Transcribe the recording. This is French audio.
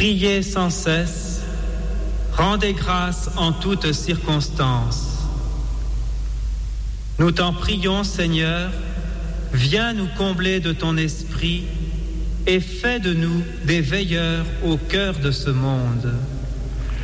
Priez sans cesse, rendez grâce en toutes circonstances. Nous t'en prions, Seigneur, viens nous combler de ton esprit et fais de nous des veilleurs au cœur de ce monde.